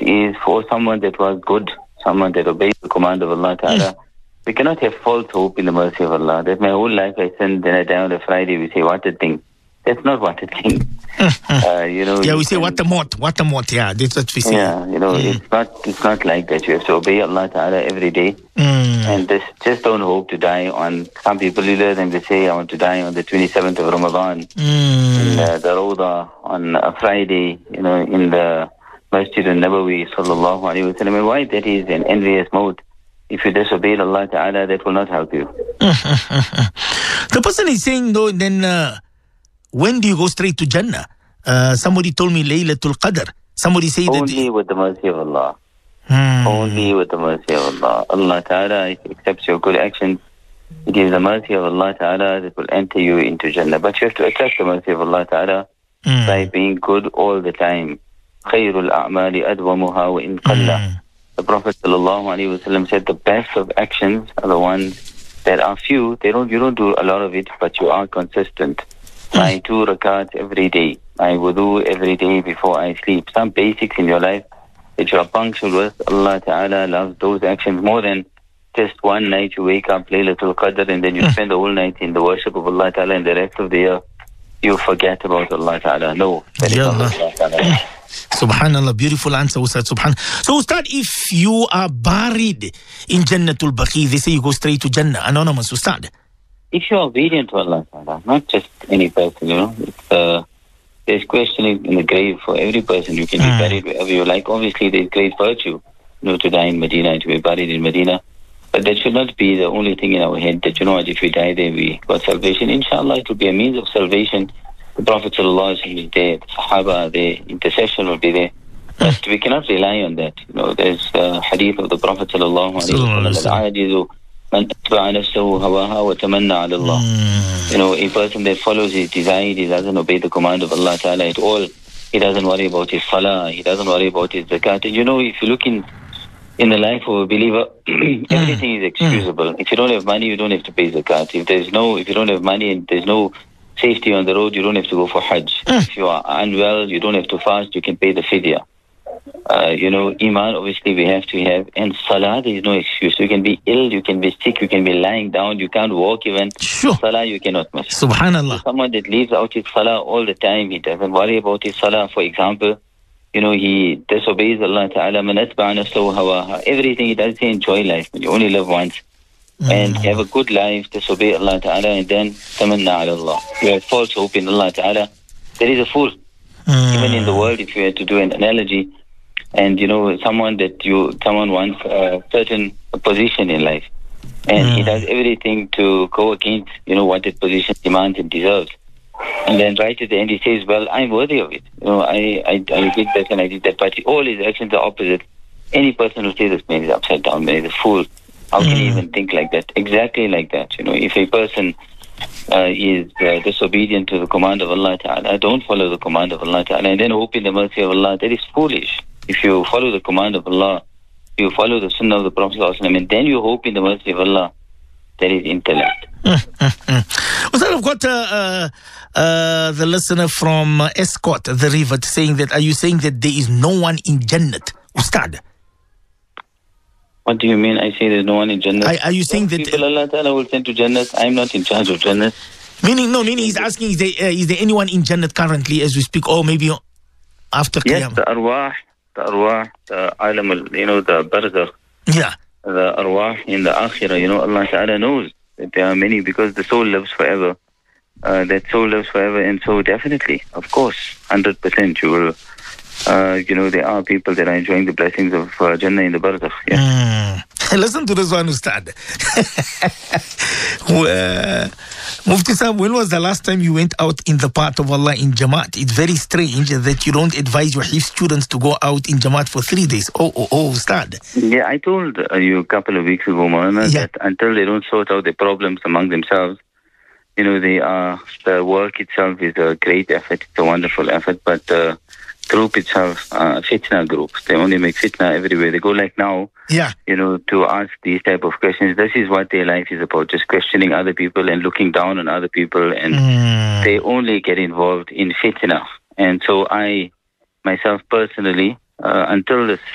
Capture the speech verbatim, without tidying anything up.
is for someone that was good, someone that obeyed the command of Allah Ta'ala. Mm. We cannot have false hope in the mercy of Allah. That my whole life I sinned, then I die on a Friday, we say, what a thing. That's not what a thing. uh, you know, yeah, you we say, can, what a mot, what a mot, yeah, that's what we say. Yeah, you know, mm. it's not it's not like that. You have to obey Allah Ta'ala every day. Mm. And this, just don't hope to die on, some people leader them, they say, I want to die on the twenty-seventh of Ramadan, mm. in uh, the Rawda, on a Friday, you know, in the Masjid al-Nabawi, sallallahu alayhi wa sallam. Why? That is an envious mode. If you disobey Allah Ta'ala, that will not help you. The person is saying, though, then uh, when do you go straight to Jannah? Uh, somebody told me Laylatul Qadr. Somebody said Only that... Only with the mercy of Allah. Hmm. Only with the mercy of Allah. Allah Ta'ala accepts your good actions. It is the mercy of Allah Ta'ala that will enter you into Jannah. But you have to accept the mercy of Allah Ta'ala mm. by being good all the time. خَيْرُ الْأَعْمَالِ أَدْوَمُهَا وَإِنْ قَلَّ. The Prophet ﷺ said the best of actions are the ones that are few. They don't, you don't do a lot of it, but you are consistent. My two rakats every day. My wudu every day before I sleep. Some basics in your life that you are punctual with. Allah Ta'ala loves those actions more than just one night you wake up, Laylatul Qadr, and then you spend the whole night in the worship of Allah Ta'ala, and the rest of the year you forget about Allah Ta'ala. No. That is Allah Ta'ala. Subhanallah, beautiful answer, Ustad. Subhan. So, Ustad, if you are buried in Jannatul Baqi, they say you go straight to Jannah. Anonymous, Ustad. If you are obedient to Allah Ta'ala, not just any person, you know, it's, uh, there's questioning in the grave for every person. You can mm. be buried wherever you like. Obviously, there's great virtue, you know, to die in Medina and to be buried in Medina. But that should not be the only thing in our head that, you know what, if we die there, we got salvation. Inshallah, it will be a means of salvation. The Prophet ﷺ is there, the Sahaba are there, intercession will be there. But we cannot rely on that. You know, there's a hadith of the Prophet ﷺ, Man atba'a nafsahu hawaha wa tamanna ala Allah. You know, a person that follows his desire, he doesn't obey the command of Allah Ta'ala at all. He doesn't worry about his salah, he doesn't worry about his zakat. And you know, if you look in in the life of a believer, everything is excusable. If you don't have money, you don't have to pay zakat. If there's no, if you don't have money and there's no safety on the road, you don't have to go for Hajj. If you are unwell, you don't have to fast, you can pay the fidya. Uh, you know, Iman, obviously we have to have. And Salah, there is no excuse. You can be ill, you can be sick, you can be lying down, you can't walk even. Sure. Salah, you cannot miss. Subhanallah. Someone that leaves out his Salah all the time, he doesn't worry about his Salah. For example, you know, he disobeys Allah Ta'ala. Man atba'a nafsahu hawaha. Everything he does, he enjoy life. You only live once. Mm. And have a good life, disobey Allah Ta'ala, and then tamanna ala Allah. You have false hope in Allah Ta'ala. There is a fool. Mm. Even in the world, if you had to do an analogy, and you know, someone that you, someone wants a certain position in life, and mm. he does everything to go against, you know, what that position demands and deserves. And then right at the end he says, well, I'm worthy of it. You know, I, I, I did that and I did that, but all his actions are opposite. Any person who says this man is upside down, man is a fool. How can mm. he even think like that? Exactly like that. You know, if a person uh, is uh, disobedient to the command of Allah Ta'ala, don't follow the command of Allah Ta'ala, and then hope in the mercy of Allah, that is foolish. If you follow the command of Allah, you follow the sunnah of the Prophet ﷺ, and then you hope in the mercy of Allah, that is intellect. Ustad, I've got uh, uh, uh, the listener from uh, Escort, the River, saying that, are you saying that there is no one in Jannat? Ustad. What do you mean? I say there's no one in Jannat. Are, are you saying that... People Allah Ta'ala will send to Jannat. I'm not in charge of Jannat. Meaning, no, meaning he's asking, is there, uh, is there anyone in Jannat currently as we speak, or maybe after Qiyamah? Yes, the arwah, the arwah, the alam, you know, the barzakh. Yeah. The arwah in the akhirah, you know, Allah Ta'ala knows that there are many, because the soul lives forever. Uh, that soul lives forever, and so definitely, of course, one hundred percent you will, uh, you know, there are people that are enjoying the blessings of uh, Jannah in the barzakh. Yeah. Mm. Listen to this one, Ustad. uh, Mufti Sahib, when was the last time you went out in the path of Allah in Jamaat? It's very strange that you don't advise your Hifz students to go out in Jamaat for three days. Oh, oh, oh, Ustad. Yeah, I told uh, you a couple of weeks ago, Maulana, yeah. that until they don't sort out their problems among themselves, you know, they are, the work itself is a great effort. It's a wonderful effort, but the group itself, uh, fitna groups, they only make fitna everywhere. They go like now, yeah, you know, to ask these type of questions. This is what their life is about, just questioning other people and looking down on other people, and mm. they only get involved in fitna. And so I, myself personally, uh, until this